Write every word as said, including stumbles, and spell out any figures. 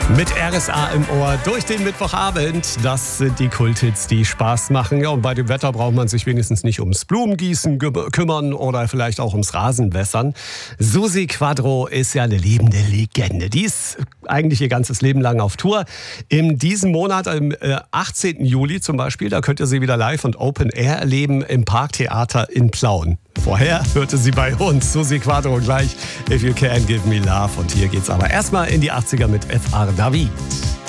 Mit R S A im Ohr durch den Mittwochabend. Das sind die Kulthits, die Spaß machen. Ja, und bei dem Wetter braucht man sich wenigstens nicht ums Blumengießen kümmern oder vielleicht auch ums Rasenwässern. Susi Quadro ist ja eine lebende Legende. Die ist eigentlich ihr ganzes Leben lang auf Tour. In diesem Monat, am achtzehnten Juli zum Beispiel, da könnt ihr sie wieder live und Open Air erleben im Parktheater in Plauen. Vorher hörte sie bei uns Susi Quadro gleich If You Can Give Me Love. Und hier geht's aber erstmal in die achtziger mit F R David.